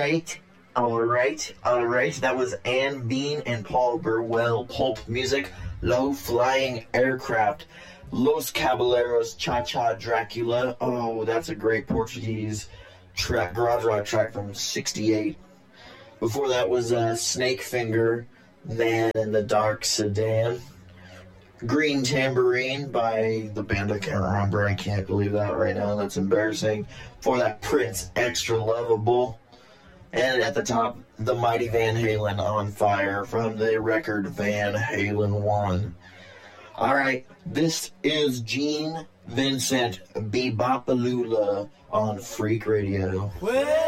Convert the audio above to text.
Alright. That was Ann Bean and Paul Burwell. Pulp music, Low Flying Aircraft. Los Caballeros, Cha-Cha Dracula. Oh, that's a great Portuguese track, garage rock track from 68. Before that was Snake Finger, Man in the Dark Sedan. Green Tambourine by the band I can't remember. I can't believe that right now. That's embarrassing. For that, Prince, Extra Lovable. And at the top, the mighty Van Halen, On Fire, from the record Van Halen 1. Alright, this is Gene Vincent Bebopalula on Freak Radio.